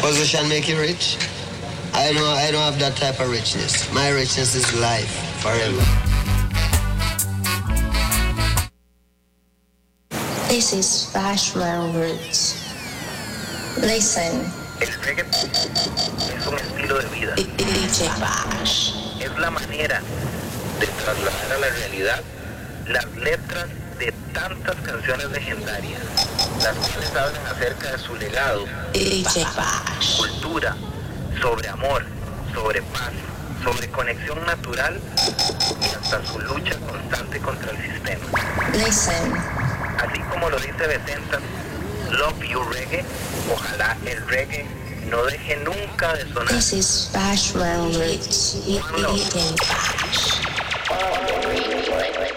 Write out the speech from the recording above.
Position make you rich? I don't have that type of richness. My richness is life, forever. This is Bashman Roots. Listen. El reggae es un estilo de vida. DJ Bash. Es la manera de trasladar a la realidad las letras de tantas canciones legendarias, las cuales hablan acerca de su legado, DJ Bash. cultura, sobre amor, sobre paz, sobre conexión natural y hasta su lucha constante contra el sistema. Listen. Así como lo dice Vicenta, Love You Reggae, ojalá el reggae no deje nunca de sonar. This is Bashman Roots. DJ Bash.